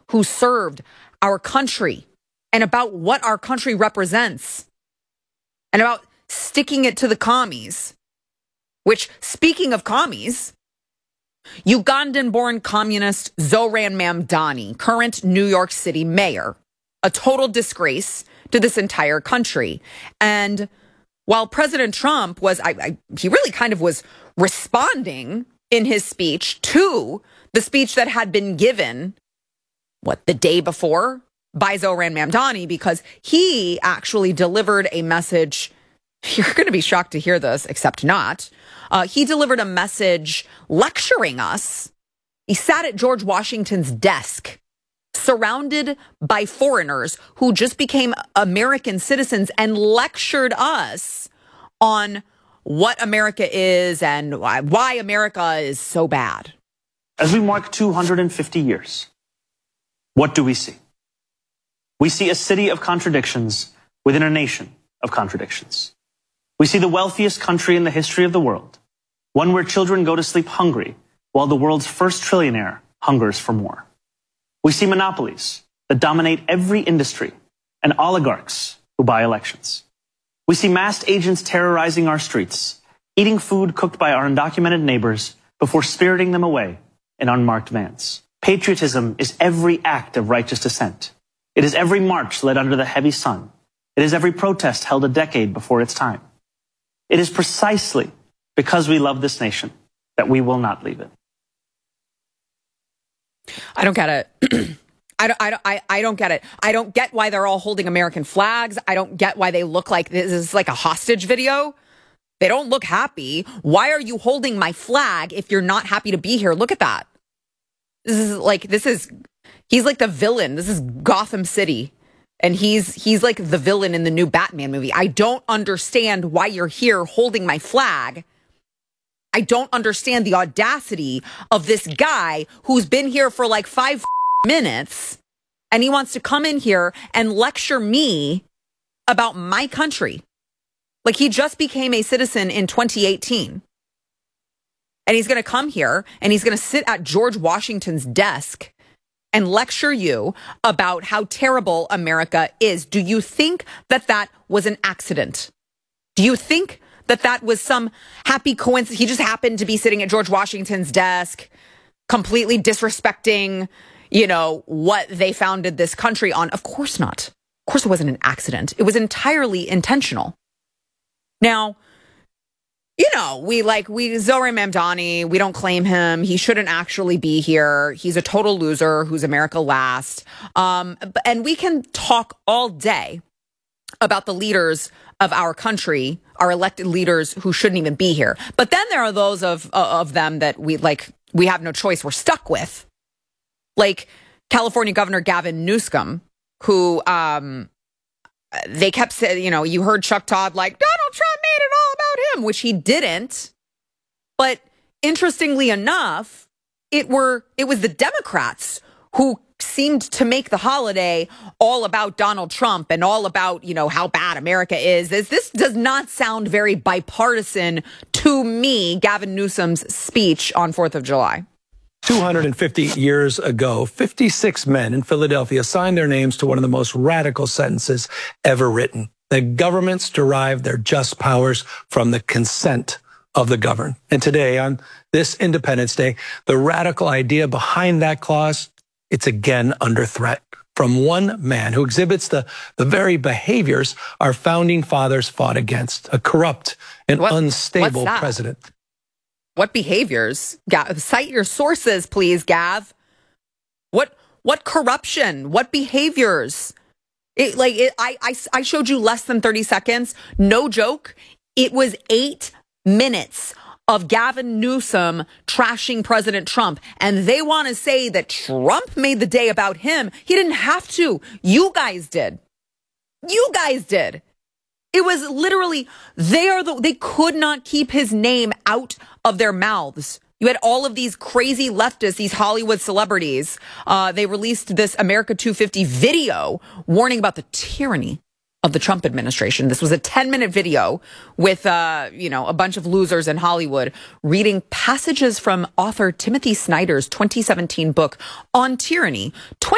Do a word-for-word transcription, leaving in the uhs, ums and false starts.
who served our country and about what our country represents and about sticking it to the commies. Which, speaking of commies, Ugandan-born communist Zoran Mamdani, current New York City mayor, a total disgrace to this entire country. And while President Trump was, I, I, he really kind of was responding in his speech to the speech that had been given, what, the day before by Zoran Mamdani, because he actually delivered a message. You're going to be shocked to hear this, except not. Uh, he delivered a message lecturing us. He sat at George Washington's desk, surrounded by foreigners who just became American citizens, and lectured us on what America is and why, why America is so bad. As we mark two hundred fifty years, what do we see? We see a city of contradictions within a nation of contradictions. We see the wealthiest country in the history of the world, one where children go to sleep hungry while the world's first trillionaire hungers for more. We see monopolies that dominate every industry and oligarchs who buy elections. We see masked agents terrorizing our streets, eating food cooked by our undocumented neighbors before spiriting them away in unmarked vans. Patriotism is every act of righteous dissent. It is every march led under the heavy sun. It is every protest held a decade before its time. It is precisely because we love this nation that we will not leave it. I don't get it. I don't, I, don't, I, I don't get it. I don't get why they're all holding American flags. I don't get why they look like this is like a hostage video. They don't look happy. Why are you holding my flag if you're not happy to be here? Look at that. This is like, this is, he's like the villain. This is Gotham City. And he's he's like the villain in the new Batman movie. I don't understand why you're here holding my flag. I don't understand the audacity of this guy who's been here for like five minutes, and he wants to come in here and lecture me about my country. Like, he just became a citizen in twenty eighteen. And he's going to come here and he's going to sit at George Washington's desk and lecture you about how terrible America is. Do you think that that was an accident? Do you think that that was some happy coincidence? He just happened to be sitting at George Washington's desk, completely disrespecting, you know, what they founded this country on. Of course not. Of course it wasn't an accident. It was entirely intentional. Now, you know, we like, we, Zoran Mamdani, we don't claim him. He shouldn't actually be here. He's a total loser who's America last. Um, and we can talk all day about the leaders of our country, our elected leaders who shouldn't even be here. But then there are those of, of them that we like, we have no choice. We're stuck with. Like California Governor Gavin Newsom, who, um, they kept saying, you know, you heard Chuck Todd like, Donald Trump made it all about him, which he didn't. But interestingly enough, it were it was the Democrats who seemed to make the holiday all about Donald Trump and all about, you know, how bad America is. This, this does not sound very bipartisan to me, Gavin Newsom's speech on fourth of July. two hundred fifty years ago, fifty-six men in Philadelphia signed their names to one of the most radical sentences ever written. The governments derive their just powers from the consent of the governed. And today, on this Independence Day, the radical idea behind that clause, it's again under threat from one man who exhibits the, the very behaviors our founding fathers fought against, a corrupt and what, unstable president. What behaviors? Gav, cite your sources, please, Gav. What what corruption? What behaviors? It, like it, I, I, I showed you less than thirty seconds. No joke. It was eight minutes of Gavin Newsom trashing President Trump. And they want to say that Trump made the day about him. He didn't have to. You guys did. You guys did. It was literally, they are the, they could not keep his name out of their mouths. You had all of these crazy leftists, these Hollywood celebrities. Uh, they released this America two fifty video warning about the tyranny of the Trump administration. This was a ten minute video with, uh, you know, a bunch of losers in Hollywood reading passages from author Timothy Snyder's twenty seventeen book on tyranny.